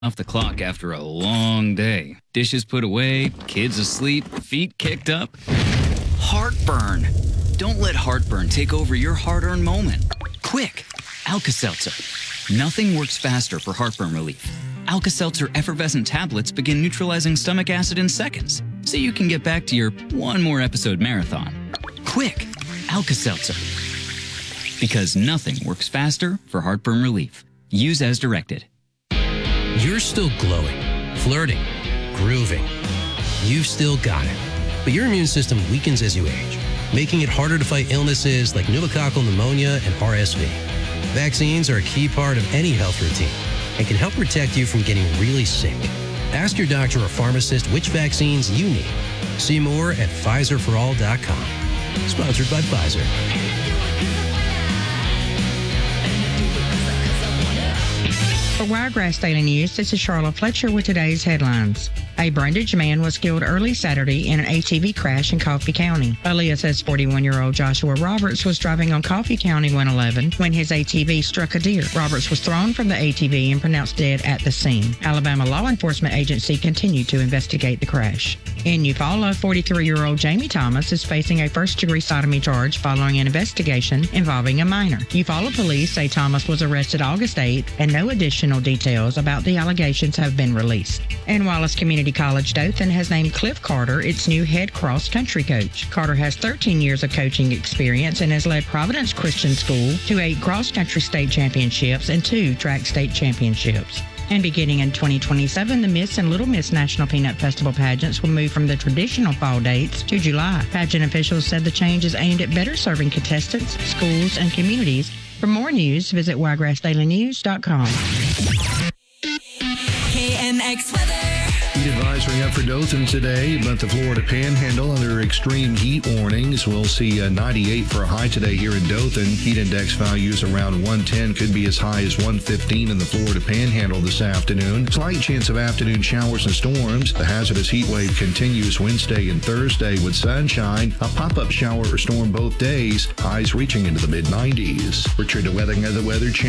off the clock after a long day. Dishes put away, kids asleep, feet kicked up. Heartburn. Don't let heartburn take over your hard-earned moment. Quick, Alka-Seltzer. Nothing works faster for heartburn relief. Alka-Seltzer effervescent tablets begin neutralizing stomach acid in seconds, so you can get back to your one more episode marathon. Quick, Alka-Seltzer. Because nothing works faster for heartburn relief. Use as directed. You're still glowing, flirting, grooving. You've still got it. But your immune system weakens as you age, making it harder to fight illnesses like pneumococcal pneumonia and RSV. Vaccines are a key part of any health routine and can help protect you from getting really sick. Ask your doctor or pharmacist which vaccines you need. See more at PfizerForAll.com. Sponsored by Pfizer. For Wiregrass Daily News, this is Charlotte Fletcher with today's headlines. A Brundage man was killed early Saturday in an ATV crash in Coffee County. Aaliyah says 41-year-old Joshua Roberts was driving on Coffee County 111 when his ATV struck a deer. Roberts was thrown from the ATV and pronounced dead at the scene. Alabama law enforcement agency continued to investigate the crash. In Eufaula, 43-year-old Jamie Thomas is facing a first-degree sodomy charge following an investigation involving a minor. Eufaula police say Thomas was arrested August 8th and no additional details about the allegations have been released. And Wallace Community College Dothan has named Cliff Carter its new head cross-country coach. Carter has 13 years of coaching experience and has led Providence Christian School to 8 cross-country state championships and 2 track state championships. And beginning in 2027, the Miss and Little Miss National Peanut Festival pageants will move from the traditional fall dates to July. Pageant officials said the change is aimed at better serving contestants, schools, and communities. For more news, visit wiregrassdailynews.com. KNX weather. Heat advisory up for Dothan today, but the Florida Panhandle under extreme heat warnings. We'll see 98 for a high today here in Dothan. Heat index values around 110, could be as high as 115 in the Florida Panhandle this afternoon. Slight chance of afternoon showers and storms. The hazardous heat wave continues Wednesday and Thursday with sunshine. A pop-up shower or storm both days. Highs reaching into the mid-90s. Richard, the Weather Channel.